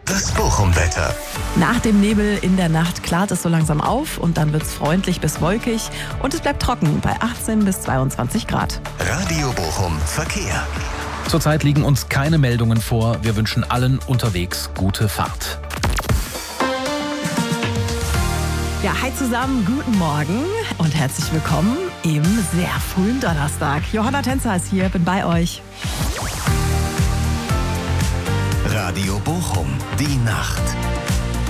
Das Bochum-Wetter. Nach dem Nebel in der Nacht klart es so langsam auf und dann wird es freundlich bis wolkig und es bleibt trocken bei 18 bis 22 Grad. Radio Bochum Verkehr. Zurzeit liegen uns keine Meldungen vor. Wir wünschen allen unterwegs gute Fahrt. Ja, hi zusammen, guten Morgen und herzlich willkommen im sehr frühen Donnerstag. Johanna Tänzer ist hier, bin bei euch. Radio Bochum, die Nacht.